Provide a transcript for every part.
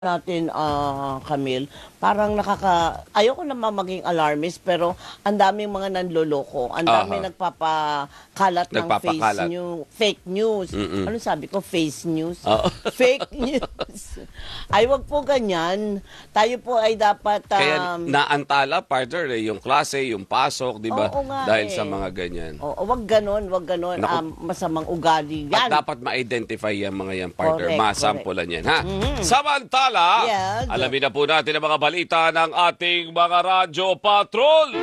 natin, Camille, parang ayoko naman maging alarmist, pero ang daming mga nanloloko, ang daming Aha, nagpapakalat ng nagpapakalat. fake news. Mm. Ano sabi ko? Face news? Oo. Fake news. Ay, wag po ganyan. Tayo po ay dapat, Kaya naantala, partner, yung klase, yung pasok, di ba? oo nga Dahil sa eh. mga ganyan. Oo, wag ganon, wag ganon. Naku, Masamang ugali at yan. dapat ma-identify yung mga yan, partner. Correct, correct. Masampulan yan, ha? Samantala, Yes. alamin na po natin ang mga balita ng ating mga radyo patrol.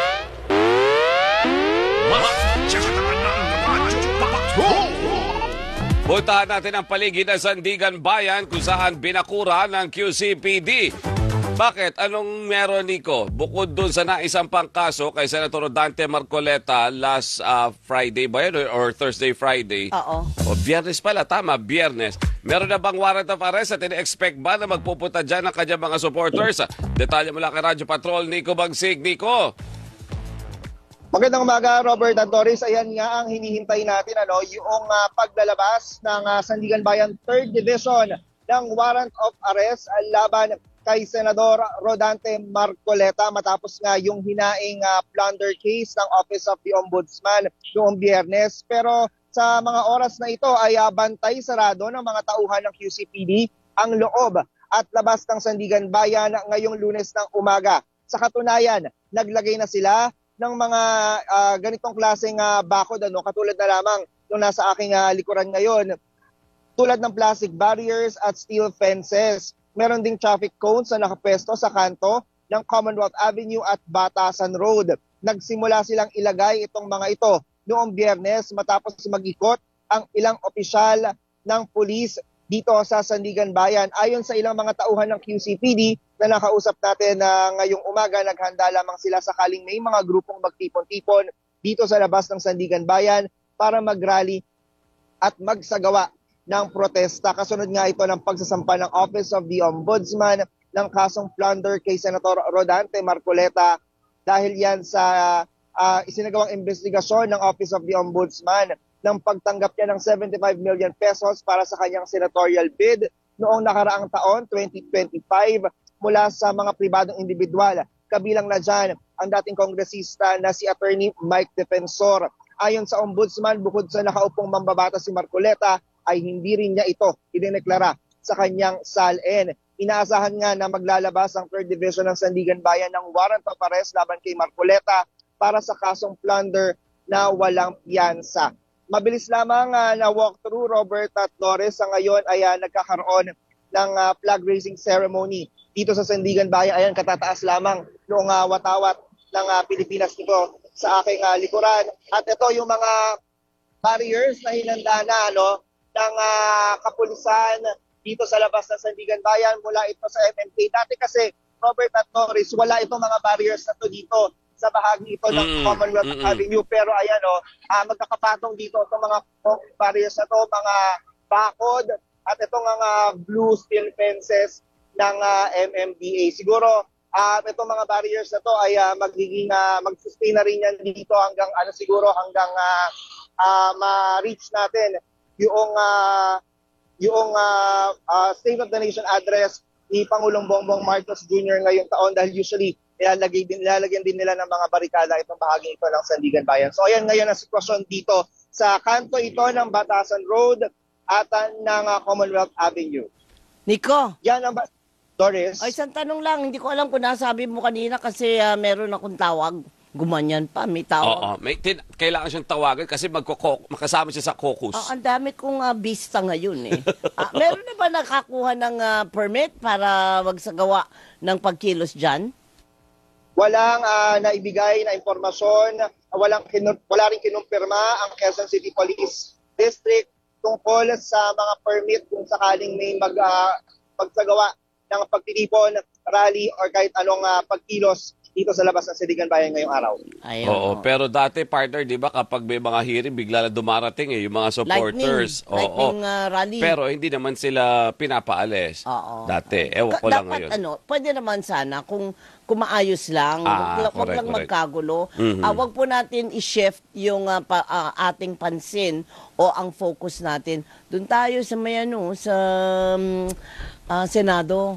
Puntahan natin ang paligid ng Sandigan Bayan kung saan binakura ng QCPD. Bakit? Anong meron, Nico? Bukod dun sa naisang pangkaso kay Senator Dante Marcoleta last Friday ba yun? Or Thursday, Friday? Oo. O Biyernes pala, tama, Biyernes. Meron na bang warrant of arrest at in-expect ba na magpupunta dyan ang kanyang mga supporters? Detalye mula kay Radyo Patrol, Nico Bagsig. Nico! Magandang umaga, Robert at Doris. Ayan nga ang hinihintay natin, yung paglalabas ng Sandigan Bayan 3rd Division ng warrant of arrest laban kay Senador Rodante Marcoleta matapos nga yung hinaing plunder case ng Office of the Ombudsman noong Biyernes. Pero sa mga oras na ito ay bantay sarado ng mga tauhan ng QCPD ang loob at labas ng Sandigan Bayan ngayong Lunes ng umaga. Sa katunayan, naglagay na sila ng mga ganitong klaseng bakod, katulad na lamang yung nasa aking likuran ngayon, tulad ng plastic barriers at steel fences. Meron ding traffic cones na nakapwesto sa kanto ng Commonwealth Avenue at Batasan Road. Nagsimula silang ilagay itong mga ito noong Biyernes matapos mag-ikot ang ilang opisyal ng pulis dito sa Sandigan Bayan. Ayon sa ilang mga tauhan ng QCPD na nakausap natin ngayong umaga, naghanda lamang sila sakaling may mga grupong magtipon-tipon dito sa labas ng Sandigan Bayan para mag-rally at magsagawa ng protesta. Kasunod nga ito ng pagsasampa ng Office of the Ombudsman ng kasong plunder kay Senator Rodante Marcoleta dahil yan sa isinagawang investigasyon ng Office of the Ombudsman ng pagtanggap niya ng 75 million pesos para sa kanyang senatorial bid noong nakaraang taon, 2025, mula sa mga pribadong individual. Kabilang na dyan ang dating kongresista na si Attorney Mike Defensor. Ayon sa Ombudsman, bukod sa nakaupong mambabata si Marcoleta, ay hindi rin niya ito idineklara sa kanyang SALN. Inaasahan nga na maglalabas ang 3rd Division ng Sandigan Bayan ng warrant of arrest laban kay Marcoleta para sa kasong plunder na walang piyansa. Mabilis lamang na walkthrough, Robert at Flores, sa ngayon ay nagkakaroon ng flag raising ceremony dito sa Sandigan Bayan. Ayan, katataas lamang noong watawat ng Pilipinas dito sa aking likuran. At ito yung mga barriers na hinanda na ng kapulisan dito sa labas ng Sandigan Bayan mula ito sa MMK. Dati kasi, Robert at Norris, wala itong mga barriers na to dito sa bahagi ito ng Commonwealth Avenue. Pero ayan, magkakapatong dito itong mga barriers na to, mga bakod at itong mga blue steel fences ng MMDA. Siguro, itong mga barriers na to ay mag-sustain na rin yan dito hanggang hanggang ma-reach natin yung State of the Nation address ni Pangulong Bongbong Marcos Jr. ngayong taon, dahil usually nilalagyan din nila ng mga barikada itong bahagi ito ng Sandigan Bayan. So ayan ngayon ang sitwasyon dito sa kanto ito ng Batasan Road at ng Commonwealth Avenue. Nico, Yan ang Doris. ay, isang tanong lang, hindi ko alam kung nasabi mo kanina kasi meron akong tawag. Gumanyan pa, may tawag. Oo, kailangan siyang tawagan kasi makasama siya sa caucus. Ang dami kong bista ngayon eh. Meron na ba nakakuha ng permit para magsagawa ng pagkilos dyan? Walang naibigay na impormasyon, wala rin kinumpirma ang Quezon City Police District tungkol sa mga permit kung sakaling may magsagawa ng pagtitipon, rally or kahit anong pagkilos dito sa labas ng Sandigan Bayan ngayong araw. Ayun. Oo, pero dati partner, 'di ba, kapag may mga hearing bigla na dumarating yung mga supporters. Lightning rally. Pero hindi naman sila pinapaalis. Oo. Dati. Ewan ko lang Dapat ngayon. pwede naman sana kung maayos lang, wag correct, lang correct. magkagulo. Wag po natin i-shift yung ating pansin o ang focus natin. Doon tayo sa may sa Senado.